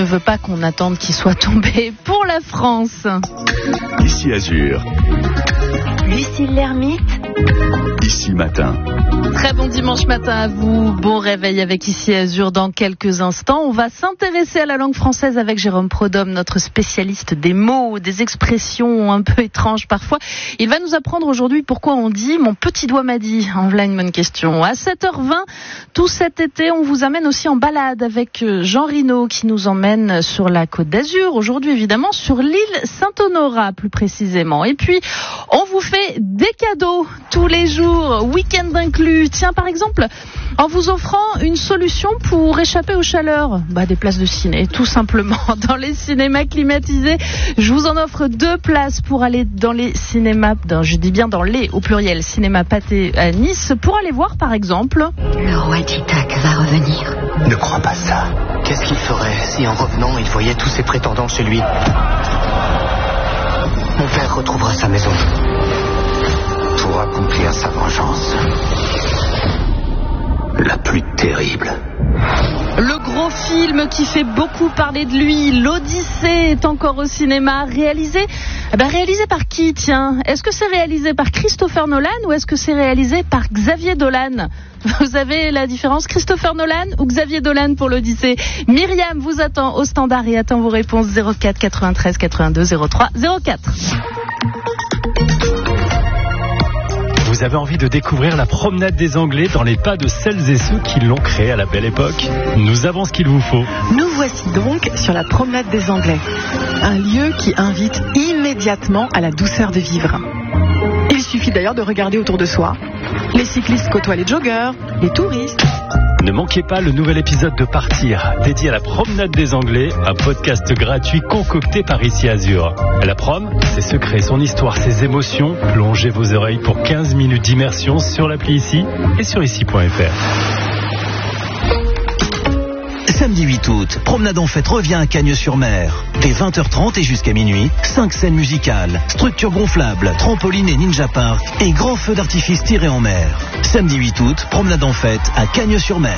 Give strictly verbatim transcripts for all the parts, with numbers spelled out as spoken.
veut pas qu'on attende qu'il soit tombé pour la France. Ici Azur. Lucille Lermite. Ici Matin. Très bon dimanche matin à vous. Bon réveil avec Ici Azur dans quelques instants. On va s'intéresser à la langue française avec Jérôme Prodhomme, notre spécialiste des mots, des expressions un peu étranges parfois. Il va nous apprendre aujourd'hui pourquoi on dit « mon petit doigt m'a dit ». En voilà une bonne question. À sept heures vingt, tout cet été, on vous amène aussi en balade avec Jean Rinaud qui nous emmène sur la Côte d'Azur. Aujourd'hui, évidemment, sur l'île Saint-Honorat, plus précisément. Et puis, on vous fait des cadeaux tous les jours, week-end inclus. Tiens, par exemple, en vous offrant une solution pour échapper aux chaleurs, bah, des places de ciné, tout simplement. Dans les cinémas climatisés, je vous en offre deux places pour aller dans les cinémas, dans, je dis bien dans les, au pluriel, cinéma Pathé à Nice, pour aller voir, par exemple... Le roi Titac va revenir. Ne crois pas ça. Qu'est-ce qu'il ferait si, en revenant, il voyait tous ses prétendants chez lui? Mon père retrouvera sa maison pour accomplir sa vengeance. La plus terrible. Le gros film qui fait beaucoup parler de lui, l'Odyssée, est encore au cinéma. Réalisé, eh ben réalisé par qui, tiens? Est-ce que c'est réalisé par Christopher Nolan ou est-ce que c'est réalisé par Xavier Dolan? Vous avez la différence, Christopher Nolan ou Xavier Dolan pour l'Odyssée? Myriam vous attend au standard et attend vos réponses zéro quatre quatre-vingt-treize quatre-vingt-deux zéro trois zéro quatre. Vous avez envie de découvrir la promenade des Anglais dans les pas de celles et ceux qui l'ont créée à la belle époque? Nous avons ce qu'il vous faut. Nous voici donc sur la promenade des Anglais, un lieu qui invite immédiatement à la douceur de vivre. Il suffit d'ailleurs de regarder autour de soi. Les cyclistes côtoient les joggeurs, les touristes. Ne manquez pas le nouvel épisode de Partir, dédié à la promenade des Anglais, un podcast gratuit concocté par Ici Azur. La prom, ses secrets, son histoire, ses émotions. Plongez vos oreilles pour quinze minutes d'immersion sur l'appli Ici et sur ici point f r. Samedi huit août, Promenade en Fête revient à Cagnes-sur-Mer. Dès vingt heures trente et jusqu'à minuit, cinq scènes musicales, structures gonflables, trampoline et ninja park et grands feux d'artifice tirés en mer. Samedi huit août, Promenade en Fête à Cagnes-sur-Mer.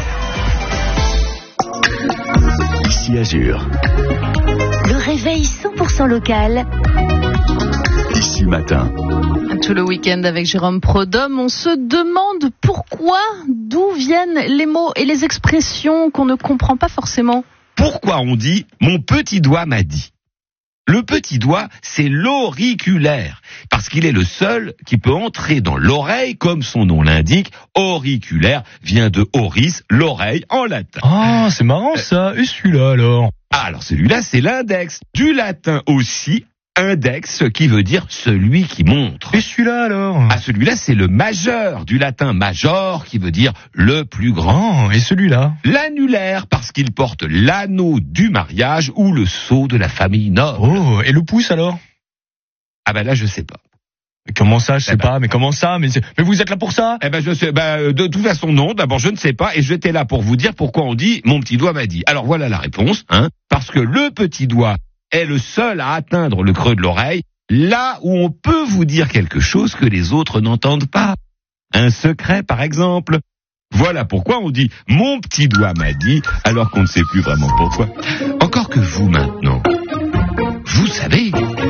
Ici Azur. Le réveil cent pour cent local. Ici Matin. Tout le week-end avec Jérôme Prodhomme, on se demande pourquoi, d'où viennent les mots et les expressions qu'on ne comprend pas forcément. Pourquoi on dit « mon petit doigt m'a dit ». Le petit doigt, c'est l'auriculaire, parce qu'il est le seul qui peut entrer dans l'oreille, comme son nom l'indique. Auriculaire vient de auris, l'oreille en latin. Ah, c'est marrant ça. Et celui-là alors? Ah, alors celui-là, c'est l'index. Du latin aussi, index, qui veut dire celui qui montre. Et celui-là alors? Ah, celui-là, c'est le majeur, du latin major, qui veut dire le plus grand. Oh, et celui-là? L'annulaire, parce qu'il porte l'anneau du mariage ou le sceau de la famille noble. Oh, et le pouce alors? Ah ben là, je sais pas. Comment ça, je sais eh ben, pas, mais comment ça, mais, mais vous êtes là pour ça? Eh ben je sais, ben de toute façon non. D'abord je ne sais pas et j'étais là pour vous dire pourquoi on dit mon petit doigt m'a dit. Alors voilà la réponse, hein. Parce que le petit doigt est le seul à atteindre le creux de l'oreille, là où on peut vous dire quelque chose que les autres n'entendent pas. Un secret par exemple. Voilà pourquoi on dit mon petit doigt m'a dit alors qu'on ne sait plus vraiment pourquoi. Encore que vous maintenant, vous savez.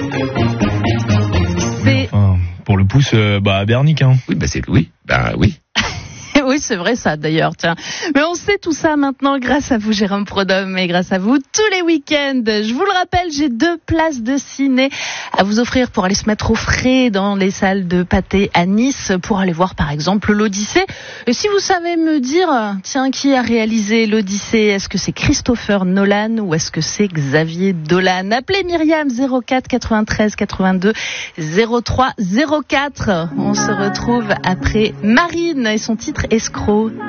C'est... Enfin, pour le pouce, euh, bah, Bernic, hein. Oui, bah c'est oui, bah oui. Oui, c'est vrai ça d'ailleurs, tiens. Mais on sait tout ça maintenant grâce à vous Jérôme Prodhomme et grâce à vous tous les week-ends. Je vous le rappelle, j'ai deux places de ciné à vous offrir pour aller se mettre au frais dans les salles de Pathé à Nice pour aller voir par exemple l'Odyssée. Et si vous savez me dire, tiens, qui a réalisé l'Odyssée? Est-ce que c'est Christopher Nolan ou est-ce que c'est Xavier Dolan? Appelez Myriam zéro quatre quatre-vingt-treize quatre-vingt-deux zéro trois zéro quatre. On se retrouve après Marine et son titre Escroc.